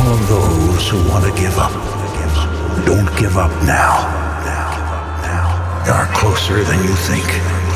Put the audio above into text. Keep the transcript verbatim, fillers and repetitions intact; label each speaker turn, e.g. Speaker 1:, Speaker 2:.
Speaker 1: all of those who want to give up. Don't give up now. You are closer than you think.